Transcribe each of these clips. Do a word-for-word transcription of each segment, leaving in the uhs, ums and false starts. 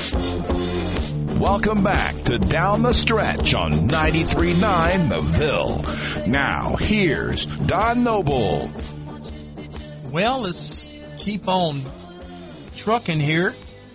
Welcome back to Down the Stretch on ninety-three point nine The Ville. Now, here's Don Noble. Well, let's keep on trucking here.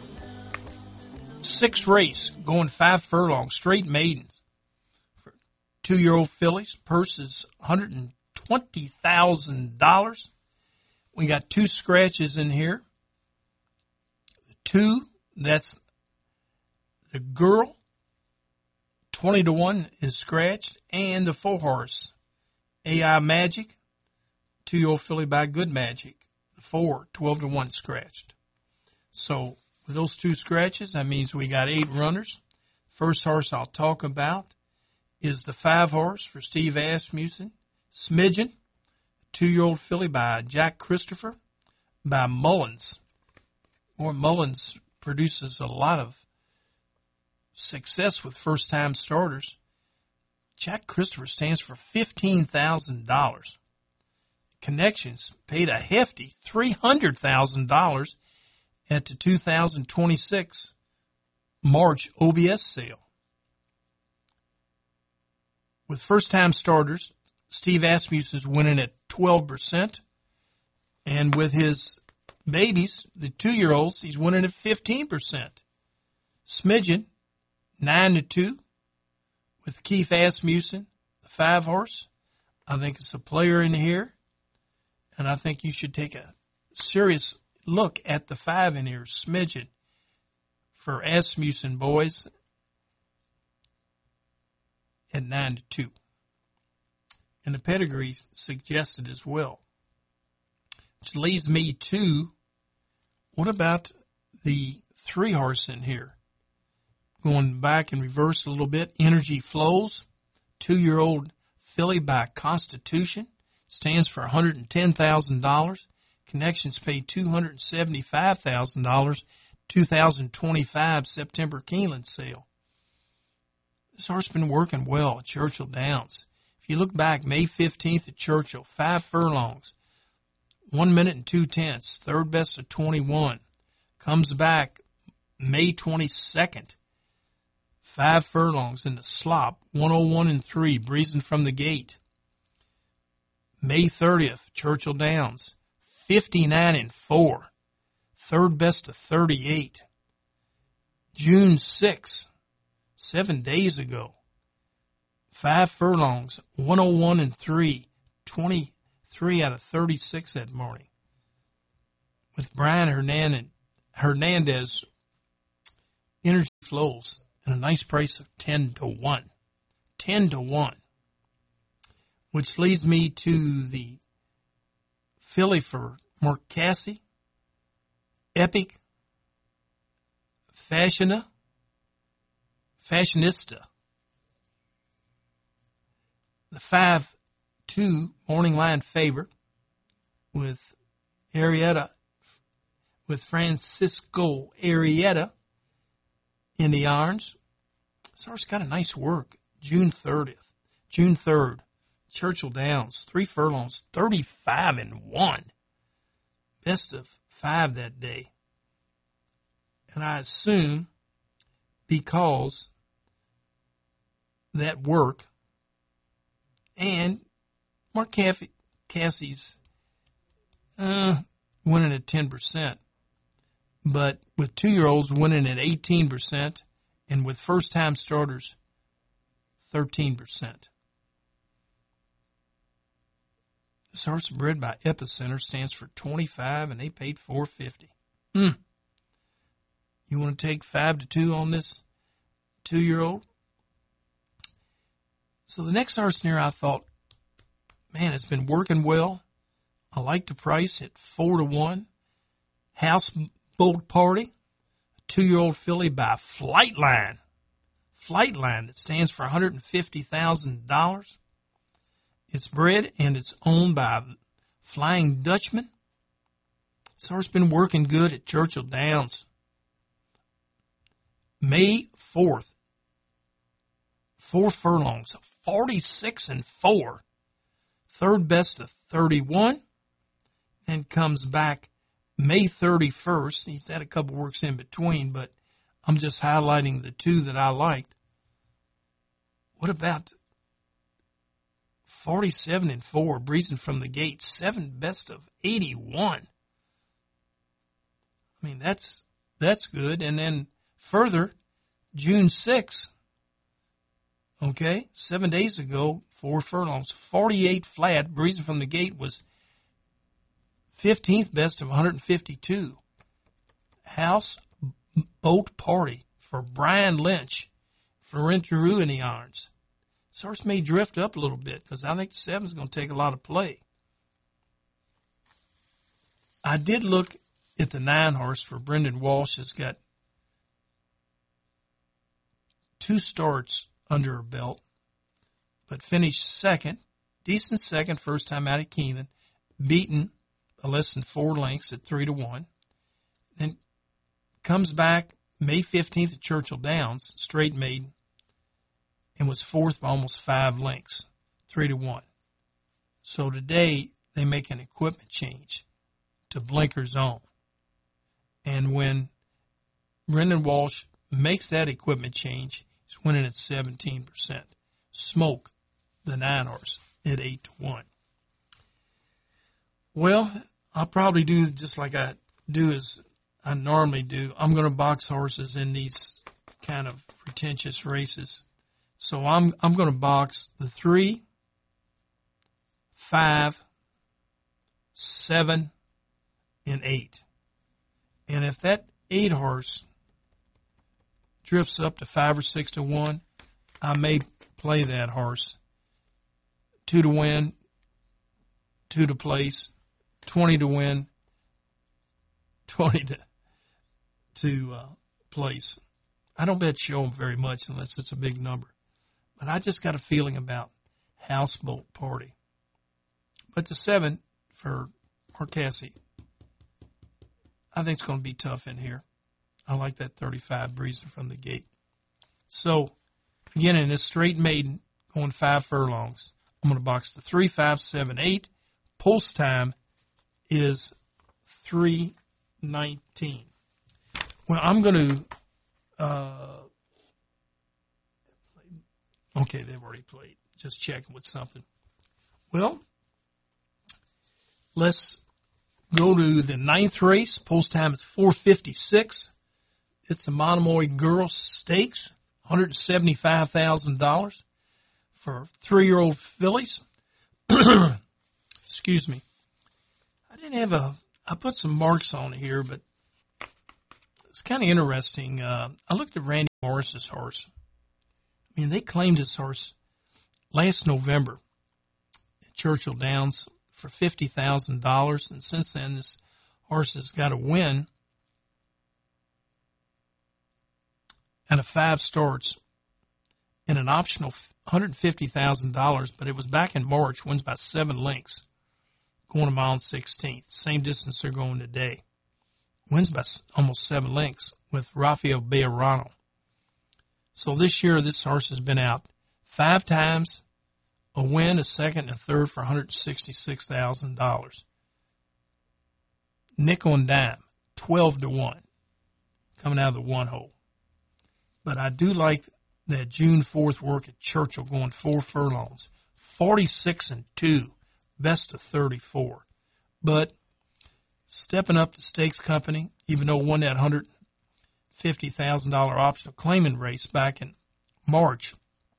Six race, going five furlongs, straight maidens. For two-year-old fillies, purse is one hundred twenty thousand dollars. We got two scratches in here. The two, that's the girl, twenty to one is scratched, and the four horse, A I Magic, two-year-old filly by Good Magic, the four, twelve to one scratched. So with those two scratches, that means we got eight runners. First horse I'll talk about is the five horse for Steve Asmussen, Smidgen, two-year-old filly by Jack Christopher, by Mullins. More Mullins produces a lot of success with first-time starters. Jack Christopher stands for fifteen thousand dollars. Connections paid a hefty three hundred thousand dollars at the two thousand twenty-six March O B S sale. With first-time starters, Steve Asmussen is winning at twelve percent. And with his babies, the two-year-olds, he's winning at fifteen percent. Smidgen, nine to two. With Keith Asmussen, the five-horse. I think it's a player in here. And I think you should take a serious look at the five in here, Smidgen, for Asmussen boys at nine to two. And the pedigree suggested as well. Which leads me to, what about the three horse in here? Going back in reverse a little bit, Energy Flows, two-year-old filly by Constitution, stands for one hundred ten thousand dollars. Connections paid two hundred seventy-five thousand dollars, two thousand twenty-five September Keeneland sale. This horse has been working well at Churchill Downs. If you look back, May fifteenth at Churchill, five furlongs, one minute and two tenths, third best of twenty-one. Comes back May twenty-second, five furlongs in the slop, one oh one and three, breezing from the gate. May thirtieth, Churchill Downs, fifty-nine and four, third best of thirty-eight. June sixth, seven days ago, five furlongs, one oh one and three, twenty-three out of thirty-six that morning. With Brian Hernandez, Hernandez Energy Flows at a nice price of ten to one. ten to one. Which leads me to the filly for Mark Casse, Epic, Fashiona, Fashionista. The five two Morning Line favorite with Arietta, with Francisco Arietta in the irons. This horse got a nice work. June thirtieth, June third. Churchill Downs, three furlongs, thirty-five and one. Best of five that day. And I assume because that work and Mark Casse's uh, winning at ten percent. But with two-year-olds winning at eighteen percent and with first-time starters, thirteen percent. This horse bred by Epicenter stands for twenty-five, and they paid four fifty. Hmm. You want to take five to two on this two-year-old? So the next horse here, I thought, man, it's been working well. I like the price at four to one. Houseboat Party, a two-year-old filly by Flightline. Flightline that stands for one hundred fifty thousand dollars. It's bred and it's owned by Flying Dutchman. This horse has been working good at Churchill Downs. May fourth, four furlongs, forty-six and four. Third best of thirty-one. Then comes back May thirty-first. He's had a couple works in between, but I'm just highlighting the two that I liked. What about forty-seven and four, Breezing from the Gate, seven best of eighty-one? I mean, that's that's good. And then further, June sixth, okay, seven days ago, four furlongs, forty-eight flat, Breezing from the Gate was fifteenth best of one hundred fifty-two. House Boat Party for Brian Lynch, Florent Giroux in the irons. This horse may drift up a little bit because I think the seven is going to take a lot of play. I did look at the nine horse for Brendan Walsh. Has got two starts under her belt, but finished second, decent second, first time out of Keeneland, beaten a less than four lengths at three to one. Then comes back May fifteenth at Churchill Downs, straight maiden, and was fourth by almost five lengths, three to one. So today they make an equipment change to Blinkers On. And when Brendan Walsh makes that equipment change, he's winning at seventeen percent. Smoke, the nine horse, at eight to one. Well, I'll probably do just like I do as I normally do. I'm going to box horses in these kind of pretentious races. So I'm I'm going to box the three, five, seven, and eight. And if that eight horse drifts up to five or six to one, I may play that horse. Two to win, two to place, twenty to win, twenty to to uh, place. I don't bet show them very much unless it's a big number. But I just got a feeling about Houseboat Party. But the seven for Marcassi, I think it's going to be tough in here. I like that thirty-five Breezing from the Gate. So, again, in this straight maiden, going five furlongs, I'm going to box the three, five, seven, eight. Post time is three nineteen. Well, I'm going to... Uh, okay, they've already played. Just checking with something. Well, let's go to the ninth race. Post time is four fifty-six. It's the Monomoy Girls Stakes, one hundred seventy-five thousand dollars for three-year-old fillies. Excuse me. I didn't have a, I put some marks on here, but it's kind of interesting. Uh, I looked at Randy Morris's horse. I mean, they claimed his horse last November at Churchill Downs for fifty thousand dollars, and since then this horse has got a win and a five starts and an optional one hundred fifty thousand dollars, but it was back in March, wins by seven lengths, going a mile and sixteenth, same distance they're going today. Wins by almost seven lengths with Rafael Bejarano. So this year, this horse has been out five times, a win, a second, and a third for one hundred sixty-six thousand dollars. Nickel and dime, twelve to one, coming out of the one hole. But I do like that June fourth work at Churchill, going four furlongs, forty-six and two, best of thirty-four. But stepping up the stakes company, even though won that one hundred fifty thousand dollars optional claiming race back in March.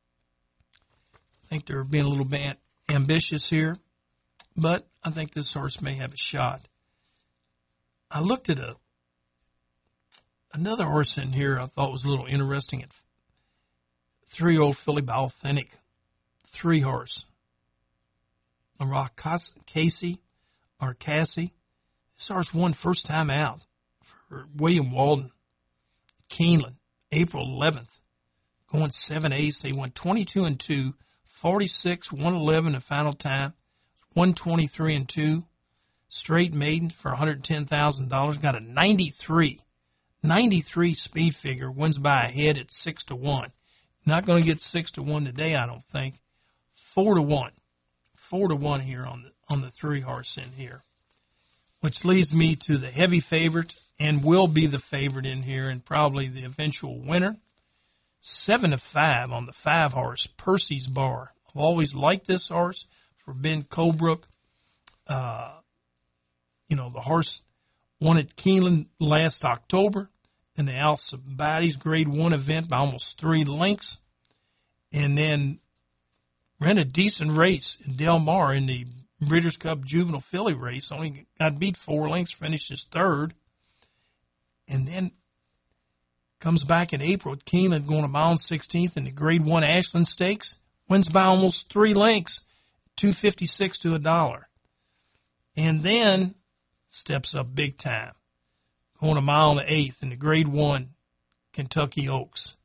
I think they're being a little bit ambitious here, but I think this horse may have a shot. I looked at a another horse in here I thought was a little interesting at three-year-old filly by Authentic, three horse. Rock Casey or Cassie. This horse won first time out for William Walden, Keeneland, April eleventh, going seven eighths. They won twenty-two and two, forty-six, one eleven the final time, one twenty-three and two, straight maiden for one hundred ten thousand dollars, got a ninety-three, ninety-three speed figure, wins by a head at six to one. Not going to get six to one today, I don't think. four to one. four to one here on the on the three horse in here. Which leads me to the heavy favorite and will be the favorite in here and probably the eventual winner. Seven to five on the five horse, Percy's Bar. I've always liked this horse for Ben Colebrook. Uh, you know, the horse won at Keeneland last October in the Alcibiades Grade One event by almost three lengths, and then ran a decent race in Del Mar in the Breeders' Cup Juvenile Filly race. Only got beat four lengths, finished his third, and then comes back in April at Keeneland, going a mile and sixteenth in the Grade One Ashland Stakes. Wins by almost three lengths, two fifty-six to a dollar, and then steps up big time, going a mile and the eighth in the Grade One Kentucky Oaks.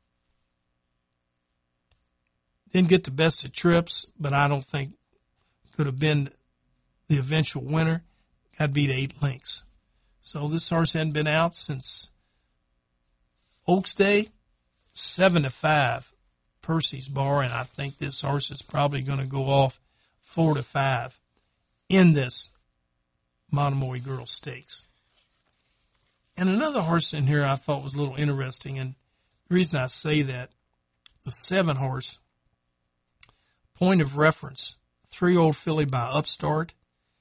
Didn't get the best of trips, but I don't think could have been the eventual winner. Got beat eight lengths. So this horse hadn't been out since Oaks Day. Seven to five, Percy's Bar, and I think this horse is probably going to go off four to five in this Monomoy Girls Stakes. And another horse in here I thought was a little interesting, and the reason I say that, the seven horse, Point of Reference, three-year-old filly by Upstart.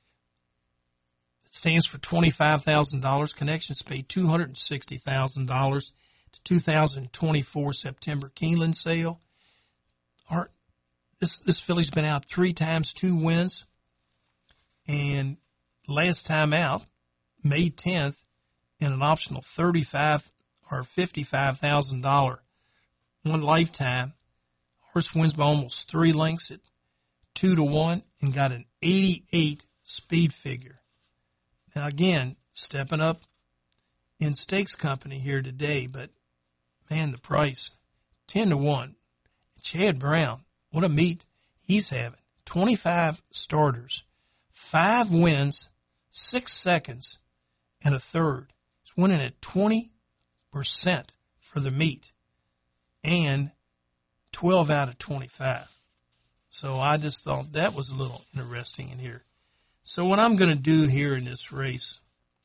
It stands for twenty-five thousand dollars. Connections paid two hundred sixty thousand dollars to two thousand twenty-four September Keeneland sale. Our, this, this filly's been out three times, two wins. And last time out, May tenth, in an optional thirty-five or fifty-five thousand dollars one lifetime. Horse wins by almost three lengths at two to one and got an eighty-eight speed figure. Now again, stepping up in stakes company here today, but man, the price, ten to one. Chad Brown, what a meet he's having. twenty-five starters, five wins, six seconds, and a third. He's winning at twenty percent for the meet and twelve out of twenty-five. So I just thought that was a little interesting in here. So what I'm going to do here in this race,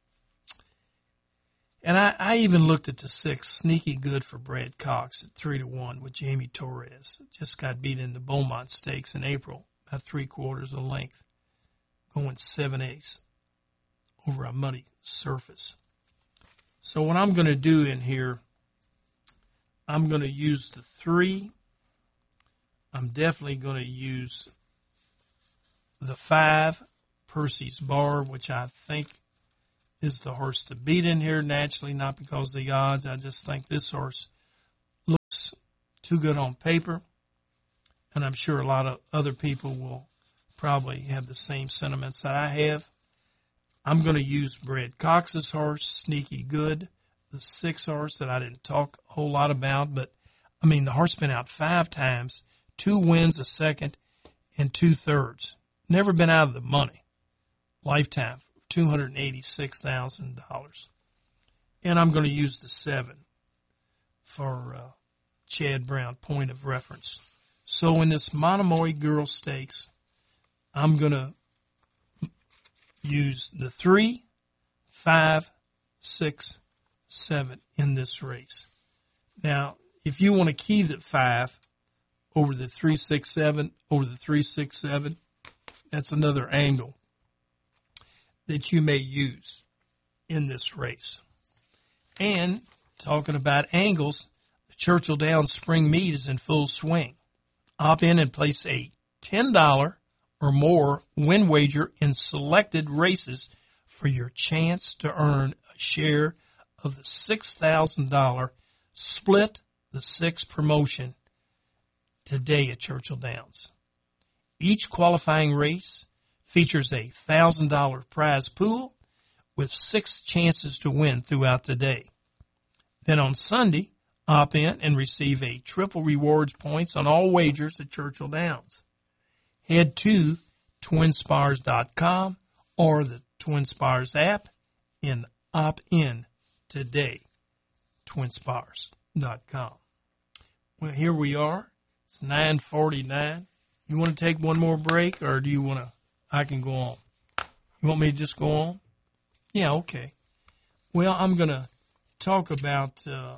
and I, I even looked at the six, Sneaky Good for Brad Cox at three to one with Jamie Torres. Just got beat in the Beaumont Stakes in April by three quarters of length, going seven eighths over a muddy surface. So what I'm going to do in here, I'm going to use the three. I'm definitely going to use the five, Percy's Bar, which I think is the horse to beat in here naturally, not because of the odds. I just think this horse looks too good on paper, and I'm sure a lot of other people will probably have the same sentiments that I have. I'm going to use Brad Cox's horse, Sneaky Good, the six horse that I didn't talk a whole lot about, but I mean, the horse been out five times, two wins, a second, and two thirds. Never been out of the money. Lifetime, two hundred eighty-six thousand dollars. And I'm going to use the seven for uh, Chad Brown, Point of Reference. So in this Monomoy Girls Stakes, I'm going to use the three, five, six, seven in this race. Now, if you want to key the five over the three, six, seven, over the three, six, seven, that's another angle that you may use in this race. And talking about angles, the Churchill Downs Spring Meet is in full swing. Opt in and place a ten dollars or more win wager in selected races for your chance to earn a share of the six thousand dollars Split the Six promotion today at Churchill Downs. Each qualifying race features a one thousand dollars prize pool with six chances to win throughout the day. Then on Sunday, opt in and receive a triple rewards points on all wagers at Churchill Downs. Head to twin spires dot com or the TwinSpires app and opt in today. twin spires dot com. Well, here we are. It's nine forty-nine. You want to take one more break, or do you want to? I can go on. You want me to just go on? Yeah, okay. Well, I'm going to talk about uh,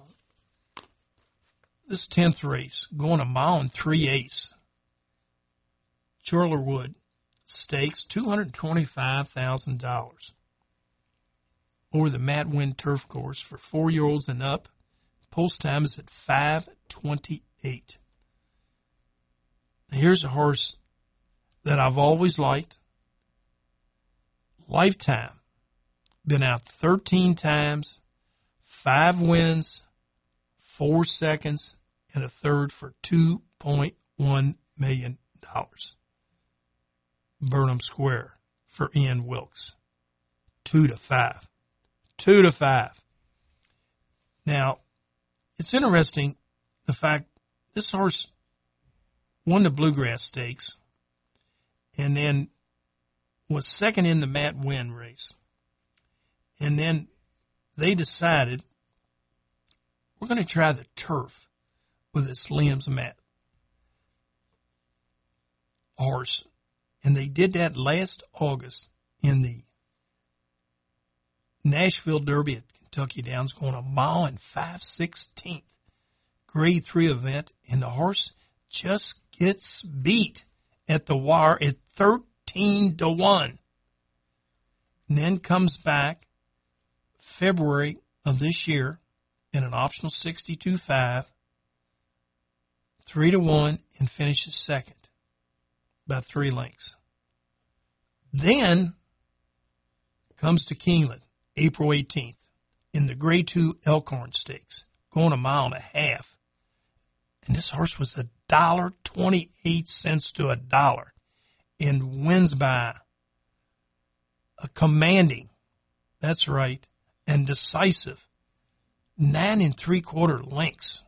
this tenth race, going a mile and three eighths. Chorlerwood Stakes, two hundred twenty-five thousand dollars. Over the Matt Winn Turf Course for four-year-olds and up. Post time is at five twenty-eight. Now here's a horse that I've always liked. Lifetime. Been out thirteen times, five wins, four seconds, and a third for two point one million dollars. Burnham Square for Ian Wilkes. Two to five. Two to five. Now, it's interesting the fact this horse won the Bluegrass Stakes and then was second in the Matt Winn race. And then they decided, we're going to try the turf with this Liam's Matt horse. And they did that last August in the Nashville Derby at Kentucky Downs, going a mile and five sixteenths. Grade three event, and the horse just gets beat at the wire at thirteen to one. And then comes back February of this year in an optional sixty-two five, three to one, and finishes second by three lengths. Then comes to Keeneland, April eighteenth, in the Grade two Elkhorn Stakes, going a mile and a half. And this horse was a dollar twenty-eight cents to a dollar, and wins by a commanding, that's right, and decisive nine and three quarter lengths.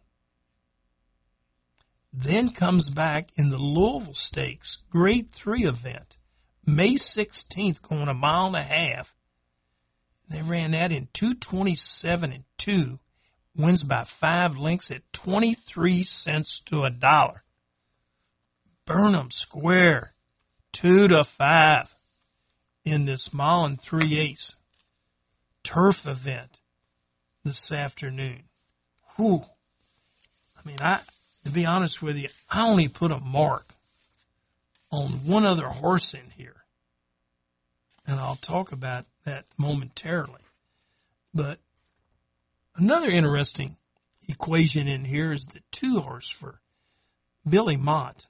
Then comes back in the Louisville Stakes, Grade three event, May sixteenth, going a mile and a half. They ran that in two twenty-seven and two, wins by five lengths at twenty-three cents to a dollar. Burnham Square, two to five in this mile and three eighths turf event this afternoon. Whew. I mean, I, to be honest with you, I only put a mark on one other horse in here. And I'll talk about that momentarily. But another interesting equation in here is the two horse for Billy Mott.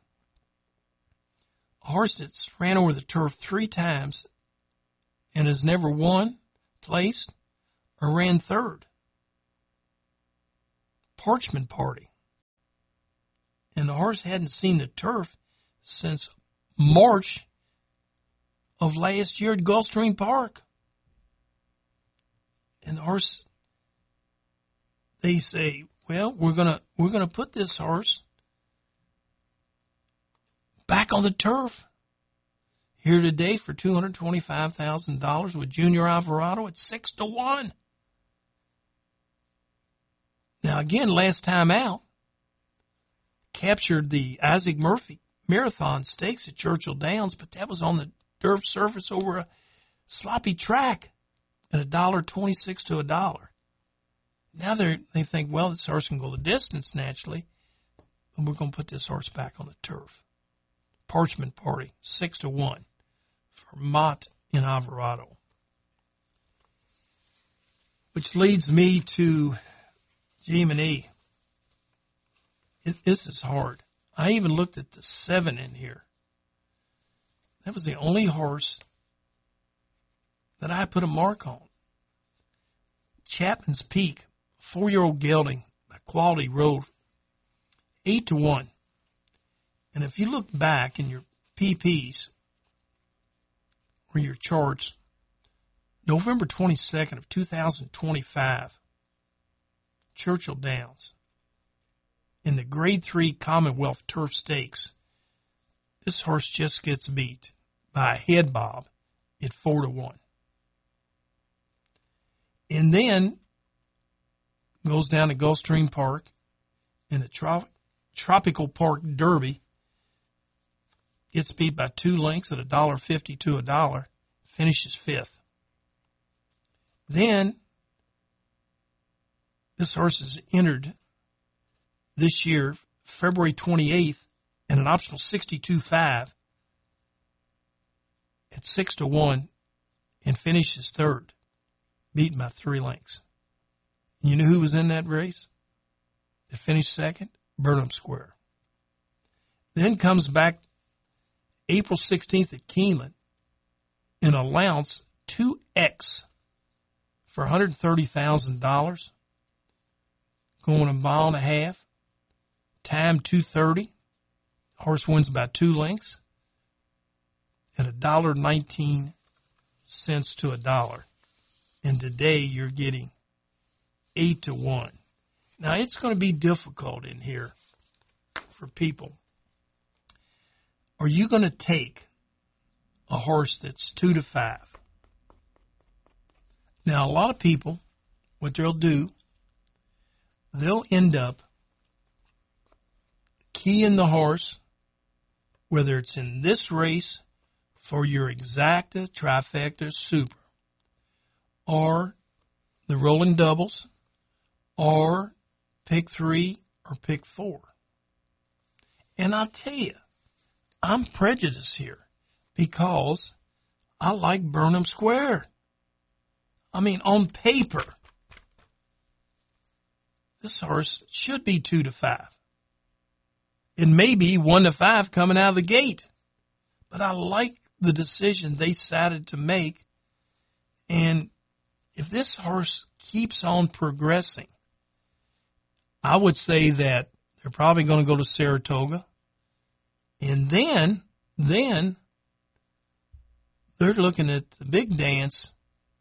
A horse that's ran over the turf three times and has never won, placed, or ran third. Parchment Party. And the horse hadn't seen the turf since March of last year at Gulfstream Park. And the horse, they say, well, we're gonna we're gonna put this horse back on the turf here today for two hundred twenty-five thousand dollars with Junior Alvarado at six to one. Now again, last time out, captured the Isaac Murphy Marathon Stakes at Churchill Downs, but that was on the turf surface over a sloppy track at a dollar twenty-six to a dollar. Now they they think, well, this horse can go the distance naturally, and we're going to put this horse back on the turf. Parchment Party, six to one for Mott in Alvarado. Which leads me to G M and E. It, this is hard. I even looked at the seven in here. That was the only horse that I put a mark on. Chapman's Peak, four-year-old gelding, a quality road, eight to one. And if you look back in your P Ps or your charts, November twenty-second of two thousand twenty-five, Churchill Downs, in the Grade three Commonwealth Turf Stakes, this horse just gets beat by a head bob at four to one. And then goes down to Gulfstream Park in the Trop- Tropical Park Derby, gets beat by two lengths at a dollar fifty to a dollar, finishes fifth. Then This horse is entered this year, February twenty-eighth, in an optional sixty-two five at six to one and finishes third, beaten by three lengths. You know who was in that race? That finished second? Burnham Square. Then comes back April sixteenth at Keeneland in allowance two X for one hundred thirty thousand dollars, going a mile and a half, time two thirty. Horse wins by two lengths at one dollar and nineteen cents to a dollar. And today you're getting eight to one. Now it's going to be difficult in here for people. Are you going to take a horse that's two to five? Now a lot of people, what they'll do, they'll end up keying the horse, whether it's in this race for your exacta, trifecta, super, or the rolling doubles, or pick three or pick four. And I'll tell you, I'm prejudiced here because I like Burnham Square. I mean, on paper, this horse should be two to five. It may be one to five coming out of the gate. But I like the decision they decided to make. And if this horse keeps on progressing, I would say that they're probably going to go to Saratoga. And then, then they're looking at the big dance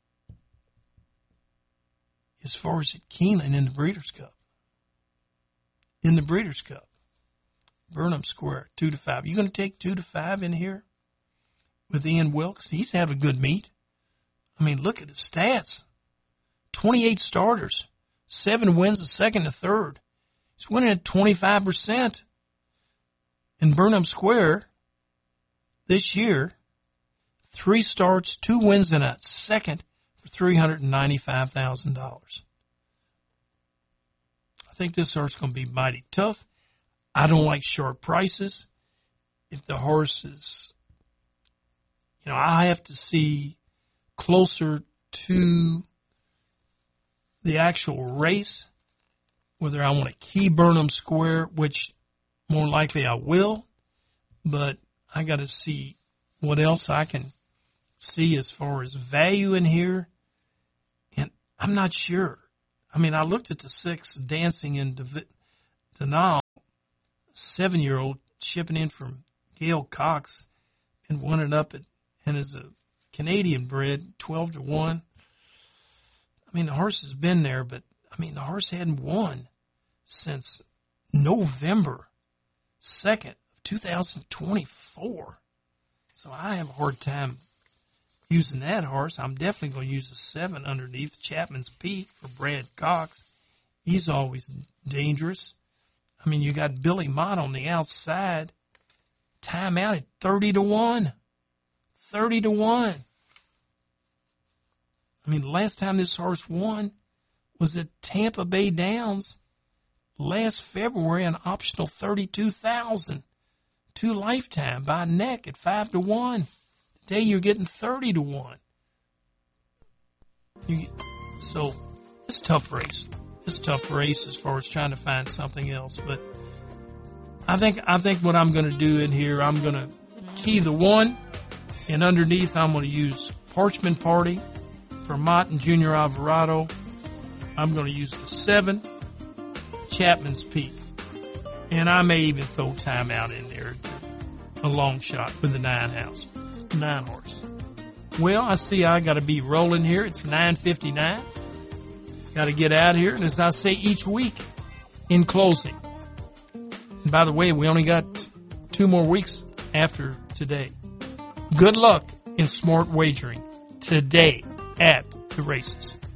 as far as at Keeneland in the Breeders' Cup. In the Breeders' Cup. Burnham Square, two to five. You going to take two to five in here with Ian Wilkes? He's had a good meet. I mean, look at his stats. twenty-eight starters, seven wins, a second, a third. He's winning at twenty-five percent. In Burnham Square this year, three starts, two wins, and a second for three hundred ninety-five thousand dollars. I think this horse is going to be mighty tough. I don't like short prices. If the horse is, you know, I have to see closer to the actual race, whether I want to key Burnham Square, which more likely I will, but I got to see what else I can see as far as value in here, and I'm not sure. I mean, I looked at the six Dancing in Denal, seven-year-old shipping in from Gail Cox and won it up at, and is a Canadian bred, twelve to one. I mean, the horse has been there, but I mean, the horse hadn't won since November second of two thousand twenty-four. So I have a hard time using that horse. I'm definitely going to use a seven underneath Chapman's Peak for Brad Cox. He's always dangerous. I mean, you got Billy Mott on the outside. Time out at thirty to one. thirty to one. I mean, the last time this horse won was at Tampa Bay Downs last February, an optional thirty-two thousand. Two lifetime by neck at five to one. Today you're getting thirty to one. You get, so it's a tough race. It's a tough race as far as trying to find something else. But I think I think what I'm going to do in here, I'm going to key the one, and underneath I'm going to use Parchment Party for Mott and Junior Alvarado. I'm going to use the seven, Chapman's Peak. And I may even throw Time Out in there, a long shot with the nine house, nine horse. Well, I see I got to be rolling here. It's nine fifty-nine. Got to get out of here. And as I say each week, in closing, and by the way, we only got two more weeks after today. Good luck in smart wagering today at the races.